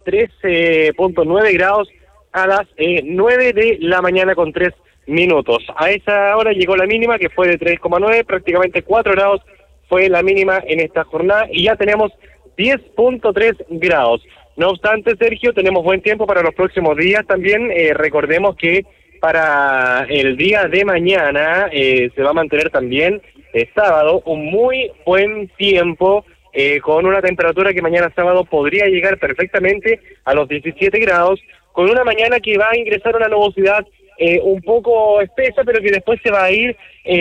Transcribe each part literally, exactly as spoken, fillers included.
trece punto nueve grados a las eh, nueve de la mañana con tres minutos. A esa hora llegó la mínima, que fue de tres coma nueve, prácticamente cuatro grados fue la mínima en esta jornada, y ya tenemos diez punto tres grados. No obstante, Sergio, tenemos buen tiempo para los próximos días también. Eh, recordemos que para el día de mañana eh, se va a mantener también eh, sábado un muy buen tiempo, eh, con una temperatura que mañana sábado podría llegar perfectamente a los diecisiete grados, con una mañana que va a ingresar una nubosidad eh, un poco espesa, pero que después se va a ir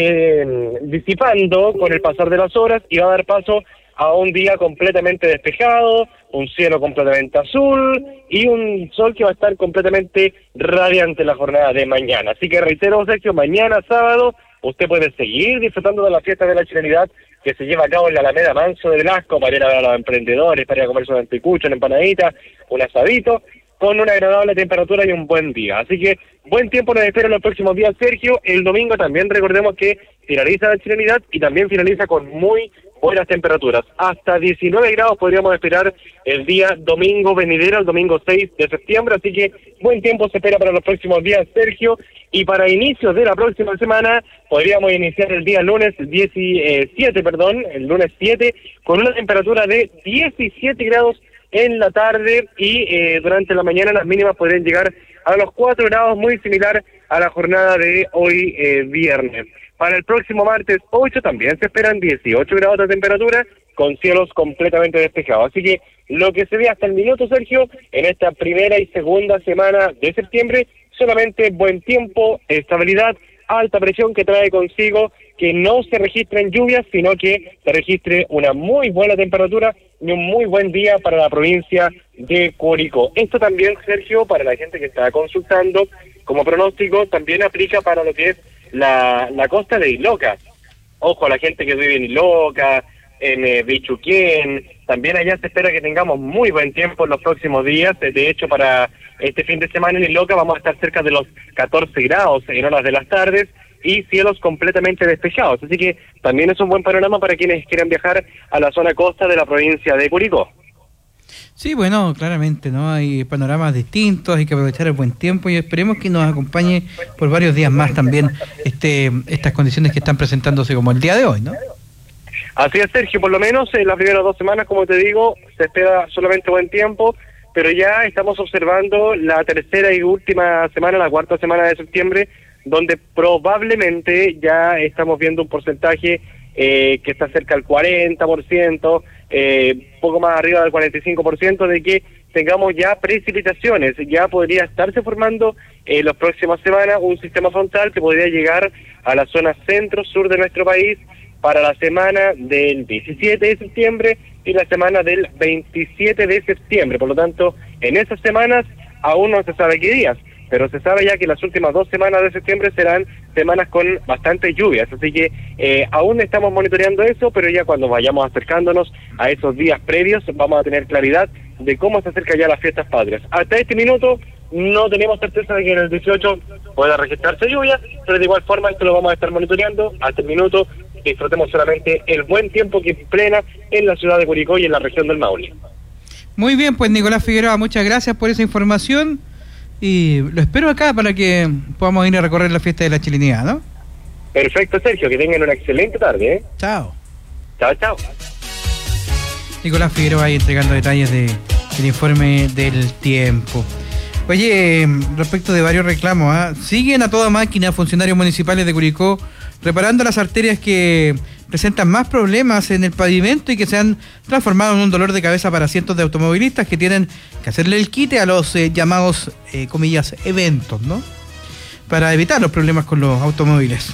eh, disipando con el pasar de las horas y va a dar paso a un día completamente despejado, un cielo completamente azul y un sol que va a estar completamente radiante la jornada de mañana. Así que reitero, Sergio, mañana sábado usted puede seguir disfrutando de la fiesta de la chilenidad que se lleva a cabo en la Alameda Manso de Velasco, para ir a ver a los emprendedores, para ir a comerse un anticucho, una empanadita, un asadito, con una agradable temperatura y un buen día. Así que buen tiempo nos espera en los próximos días, Sergio. El domingo también recordemos que finaliza la chilenidad y también finaliza con muy buenas temperaturas. Hasta diecinueve grados podríamos esperar el día domingo venidero, el domingo seis de septiembre, así que buen tiempo se espera para los próximos días, Sergio. Y para inicios de la próxima semana podríamos iniciar el día lunes diecisiete, perdón, el lunes siete, con una temperatura de diecisiete grados en la tarde, y eh, durante la mañana las mínimas podrían llegar a los cuatro grados, muy similar a la jornada de hoy eh, viernes. Para el próximo martes ocho también se esperan dieciocho grados de temperatura, con cielos completamente despejados. Así que lo que se ve hasta el minuto, Sergio, en esta primera y segunda semana de septiembre, solamente buen tiempo, estabilidad, alta presión que trae consigo que no se registren lluvias, sino que se registre una muy buena temperatura y un muy buen día para la provincia de Curicó. Esto también, Sergio, para la gente que está consultando, como pronóstico, también aplica para lo que es la, la costa de Iloca. Ojo, a la gente que vive en Iloca, en eh, Bichuquén, también allá se espera que tengamos muy buen tiempo en los próximos días. De hecho, para este fin de semana en Iloca vamos a estar cerca de los catorce grados en horas de las tardes y cielos completamente despejados. Así que también es un buen panorama para quienes quieran viajar a la zona costa de la provincia de Curicó. Sí, bueno, claramente, ¿no? Hay panoramas distintos, hay que aprovechar el buen tiempo y esperemos que nos acompañe por varios días más también este estas condiciones que están presentándose como el día de hoy, ¿no? Así es, Sergio, por lo menos en las primeras dos semanas, como te digo, se espera solamente buen tiempo, pero ya estamos observando la tercera y última semana, la cuarta semana de septiembre, donde probablemente ya estamos viendo un porcentaje eh, que está cerca del cuarenta por ciento, eh, poco más arriba del cuarenta y cinco por ciento, de que tengamos ya precipitaciones. Ya podría estarse formando en eh, las próximas semanas un sistema frontal que podría llegar a la zona centro-sur de nuestro país para la semana del diecisiete de septiembre y la semana del veintisiete de septiembre. Por lo tanto, en esas semanas aún no se sabe qué días, pero se sabe ya que las últimas dos semanas de septiembre serán semanas con bastantes lluvias, así que eh, aún estamos monitoreando eso, pero ya cuando vayamos acercándonos a esos días previos vamos a tener claridad de cómo se acerca ya las fiestas patrias. Hasta este minuto no tenemos certeza de que en el dieciocho pueda registrarse lluvia, pero de igual forma esto lo vamos a estar monitoreando. Hasta el minuto disfrutemos solamente el buen tiempo que plena en la ciudad de Curicó y en la región del Maule. Muy bien, pues Nicolás Figueroa, muchas gracias por esa información. Y lo espero acá para que podamos ir a recorrer la fiesta de la chilenidad, ¿no? Perfecto, Sergio, que tengan una excelente tarde, ¿eh? Chao. Chao, chao. Nicolás Figueroa ahí entregando detalles de, del informe del tiempo. Oye, respecto de varios reclamos, ¿eh? Siguen a toda máquina funcionarios municipales de Curicó reparando las arterias que presentan más problemas en el pavimento y que se han transformado en un dolor de cabeza para cientos de automovilistas que tienen que hacerle el quite a los eh, llamados, eh, comillas, eventos, ¿no? Para evitar los problemas con los automóviles.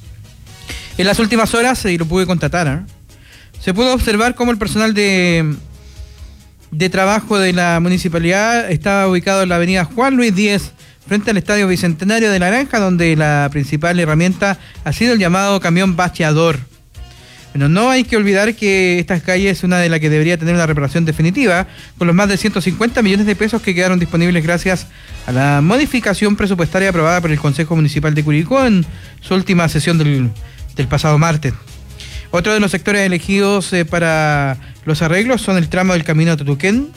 En las últimas horas, y lo pude constatar, ¿eh? se pudo observar cómo el personal de, de trabajo de la municipalidad estaba ubicado en la avenida Juan Luis Díez, frente al Estadio Bicentenario de La Granja, donde la principal herramienta ha sido el llamado camión bacheador. Pero no hay que olvidar que esta calle es una de las que debería tener una reparación definitiva, con los más de ciento cincuenta millones de pesos que quedaron disponibles gracias a la modificación presupuestaria aprobada por el Consejo Municipal de Curicó en su última sesión del, del pasado martes. Otro de los sectores elegidos eh, para los arreglos son el tramo del camino a Tutuquén,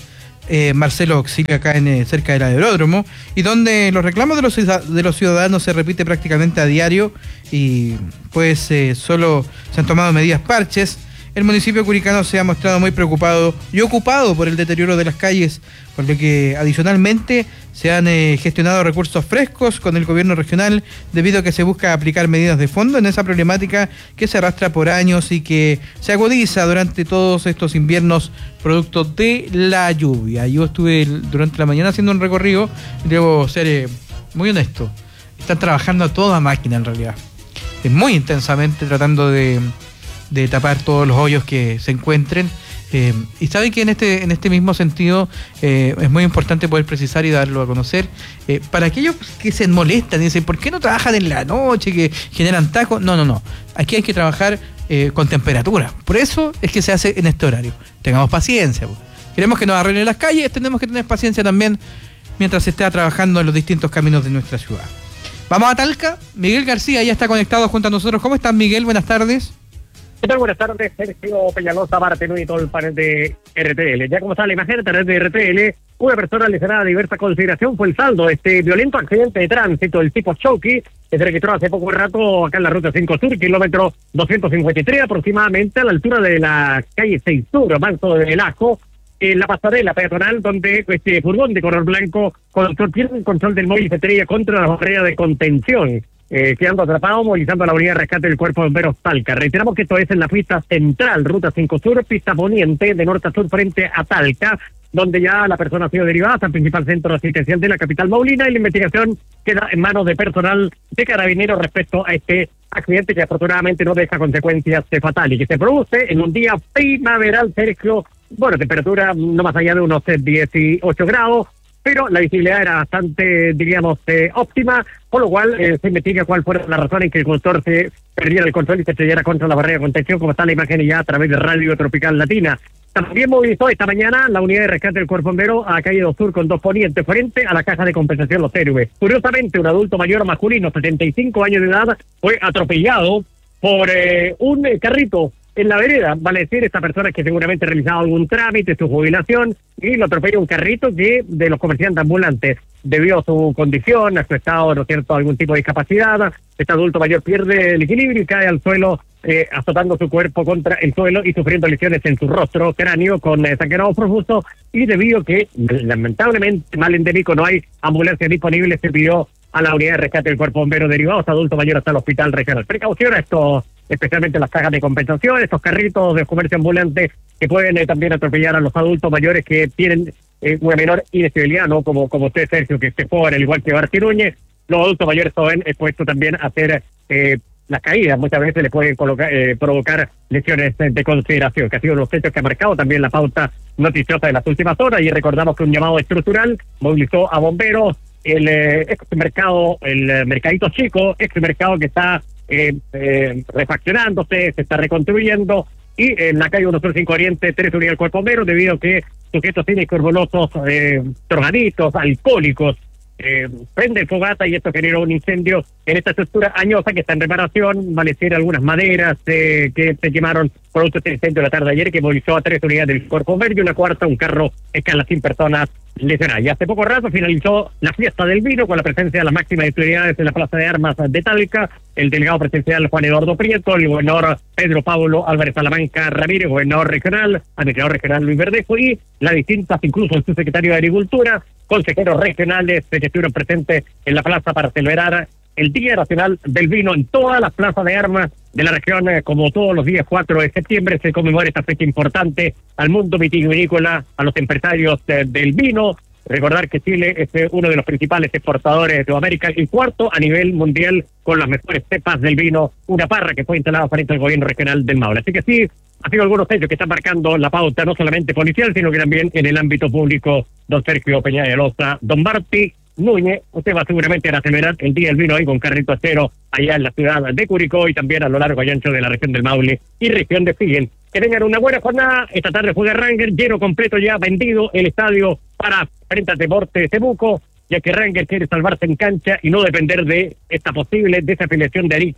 eh, Marcelo Auxilio, acá en eh, cerca del aeródromo, y donde los reclamos de los, de los ciudadanos se repite prácticamente a diario y pues eh, solo se han tomado medidas parches. El municipio curicano se ha mostrado muy preocupado y ocupado por el deterioro de las calles, por lo que adicionalmente se han eh, gestionado recursos frescos con el gobierno regional debido a que se busca aplicar medidas de fondo en esa problemática que se arrastra por años y que se agudiza durante todos estos inviernos producto de la lluvia. Yo estuve durante la mañana haciendo un recorrido y debo ser eh, muy honesto, están trabajando a toda máquina en realidad, eh, muy intensamente tratando de... de tapar todos los hoyos que se encuentren. Eh, y saben que en este en este mismo sentido eh, es muy importante poder precisar y darlo a conocer eh, para aquellos que se molestan y dicen ¿por qué no trabajan en la noche, que generan tacos? No, no, no, aquí hay que trabajar eh, con temperatura, por eso es que se hace en este horario. Tengamos paciencia, pues. Queremos que nos arreglen las calles, tenemos que tener paciencia también mientras se está trabajando en los distintos caminos de nuestra ciudad. Vamos a Talca. Miguel García ya está conectado junto a nosotros. ¿Cómo estás, Miguel? Buenas tardes. ¿Qué tal? Buenas tardes, Sergio Peñalosa, Bartenú y todo el panel de R T L. Ya como está la imagen, a través de R T L, una persona lesionada de diversa consideración fue el saldo de este violento accidente de tránsito del tipo choque que se registró hace poco rato acá en la ruta cinco Sur, kilómetro doscientos cincuenta y tres, aproximadamente a la altura de la calle seis Sur, Manso del Ajo, en la pasarela peatonal, donde este furgón de color blanco conductor pierde el control del móvil y se estrella contra la barrera de contención. Eh, quedando atrapado, movilizando a la unidad de rescate del Cuerpo de Bomberos Talca. Reiteramos que esto es en la pista central, ruta cinco Sur, pista poniente, de norte a sur frente a Talca, donde ya la persona ha sido derivada hasta el principal centro asistencial de la capital maulina y la investigación queda en manos de personal de carabineros respecto a este accidente que afortunadamente no deja consecuencias fatales y que se produce en un día primaveral, Sergio. Bueno, temperatura no más allá de unos dieciocho grados, pero la visibilidad era bastante, diríamos, eh, óptima, por lo cual eh, se investiga cuál fue la razón en que el conductor se perdiera el control y se estrellara contra la barrera de contención, como está la imagen ya a través de Radio Tropical Latina. También movilizó esta mañana la unidad de rescate del Cuerpo Bombero a calle dos Sur con dos ponientes frente a la caja de compensación Los Héroes. Curiosamente, un adulto mayor masculino, setenta y cinco años de edad, fue atropellado por eh, un carrito en la vereda, vale decir, esta persona que seguramente realizaba algún trámite, su jubilación, y lo atropella un carrito que de los comerciantes ambulantes, debido a su condición, a su estado, ¿no es cierto?, algún tipo de discapacidad, este adulto mayor pierde el equilibrio y cae al suelo, eh, azotando su cuerpo contra el suelo y sufriendo lesiones en su rostro, cráneo, con eh, sangrado profuso, y debido a que, lamentablemente, mal endémico, no hay ambulancia disponible, se pidió a la unidad de rescate del Cuerpo Bombero derivado a adulto mayor hasta el hospital regional. Precaución a estos, especialmente las cajas de compensación, estos carritos de comercio ambulante que pueden eh, también atropellar a los adultos mayores que tienen eh, una menor inestabilidad, ¿no? Como, como usted, Sergio, que se fue al igual que Barty Núñez. Los adultos mayores están expuestos también a hacer eh, las caídas, muchas veces les pueden colocar, eh, provocar lesiones de consideración, que ha sido los hechos que ha marcado también la pauta noticiosa de las últimas horas, y recordamos que un llamado estructural movilizó a bomberos, el eh, ex mercado, el eh, mercadito chico, ex mercado que está eh, eh, refaccionándose, se está reconstruyendo, y en la calle uno Sur cinco Oriente, tres unidades del Cuerpo Bombero, debido a que sujetos cínicos, hermolosos, eh, drogaditos, alcohólicos, eh, prenden fogata y esto generó un incendio en esta estructura añosa que está en reparación, vale decir algunas maderas eh, que se quemaron producto de este incendio la tarde de ayer que movilizó a tres unidades del Cuerpo Bombero y una cuarta, un carro escala sin personas lesionadas. Y hace poco rato finalizó la fiesta del vino con la presencia de las máximas autoridades en la Plaza de Armas de Talca, el delegado presidencial Juan Eduardo Prieto, el gobernador Pedro Pablo Álvarez Salamanca Ramírez, gobernador regional, administrador regional Luis Verdejo, y las distintas, incluso el subsecretario de Agricultura, consejeros regionales que estuvieron presentes en la plaza para celebrar el Día Nacional del Vino en todas las plazas de armas de la región. Eh, como todos los días cuatro de septiembre se conmemora esta fecha importante al mundo vitivinícola, a los empresarios eh, del vino. Recordar que Chile es eh, uno de los principales exportadores de Sudamérica y cuarto a nivel mundial con las mejores cepas del vino, una parra que fue instalada frente al gobierno regional del Maule. Así que sí, ha sido algunos hechos que están marcando la pauta no solamente policial, sino que también en el ámbito público. Don Sergio Peñalosa, don Barty Núñez, usted va seguramente a celebrar el Día del Vino ahí con carrito acero allá en la ciudad de Curicó y también a lo largo y ancho de la región del Maule y región de O'Higgins. Que tengan una buena jornada. Esta tarde juega Rangers, lleno completo ya, vendido el estadio para frente a Deportes Temuco, ya que Rangers quiere salvarse en cancha y no depender de esta posible desafiliación de Arica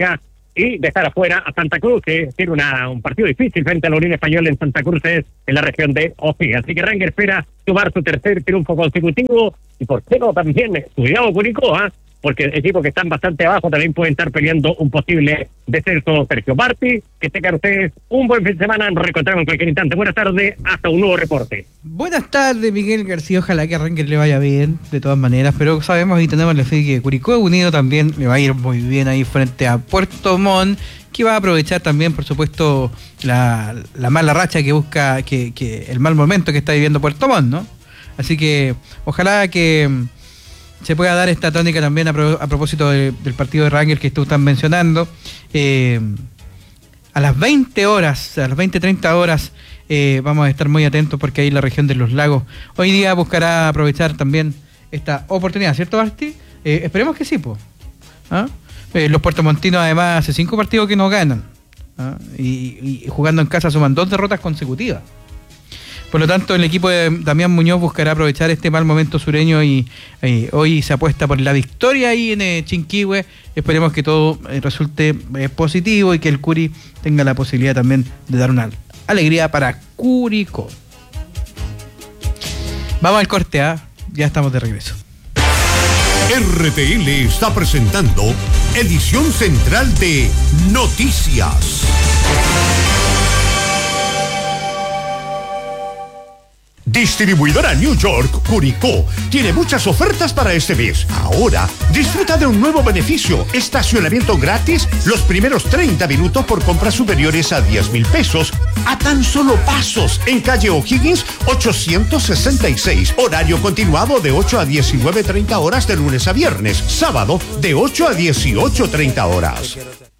y dejar afuera a Santa Cruz, que tiene una, un partido difícil frente a la Unión Española en Santa Cruz, es en la región de O'Higgins. Así que Rangers espera sumar su tercer triunfo consecutivo, y por qué no también, cuidado Curicó, ¿ah? ¿eh? Porque equipos que están bastante abajo también pueden estar peleando un posible descenso. Sergio Martí, que tengan ustedes un buen fin de semana, nos reencontramos en cualquier instante. Buenas tardes, hasta un nuevo reporte. Buenas tardes, Miguel García, ojalá que a Rangers le vaya bien, de todas maneras, pero sabemos y tenemos la fe que Curicó Unido también le va a ir muy bien ahí frente a Puerto Montt, que va a aprovechar también, por supuesto, la, la mala racha que busca, que, que el mal momento que está viviendo Puerto Montt, ¿no? Así que ojalá que se pueda dar esta tónica también a, pro, a propósito de, del partido de Rangers que tú estás mencionando. Eh, a las veinte horas, a las veinte treinta horas, eh, vamos a estar muy atentos porque ahí la región de los lagos hoy día buscará aprovechar también esta oportunidad, ¿cierto, Basti? Eh, esperemos que sí, pues. ¿Ah? Eh, los puertomontinos además hace cinco partidos que no ganan, ¿ah? y, y jugando en casa suman dos derrotas consecutivas. Por lo tanto, el equipo de Damián Muñoz buscará aprovechar este mal momento sureño y eh, hoy se apuesta por la victoria ahí en eh, Chinquihue. Esperemos que todo eh, resulte eh, positivo y que el Curi tenga la posibilidad también de dar una alegría para Curicó. Vamos al corte, ¿ah? Ya estamos de regreso. R T L está presentando edición central de Noticias. Distribuidora New York Curicó tiene muchas ofertas para este mes. Ahora, disfruta de un nuevo beneficio: estacionamiento gratis los primeros treinta minutos por compras superiores a diez mil pesos, a tan solo pasos, en calle O'Higgins ochocientos sesenta y seis. Horario continuado de ocho a diecinueve treinta horas de lunes a viernes. Sábado de ocho a dieciocho treinta horas.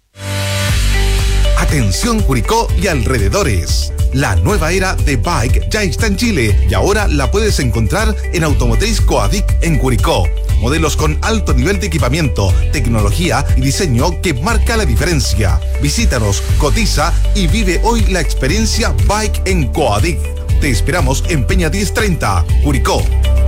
Atención Curicó y alrededores. La nueva era de Bike ya está en Chile y ahora la puedes encontrar en Automotriz Coadic en Curicó. Modelos con alto nivel de equipamiento, tecnología y diseño que marca la diferencia. Visítanos, cotiza y vive hoy la experiencia Bike en Coadic. Te esperamos en Peña diez treinta, Curicó.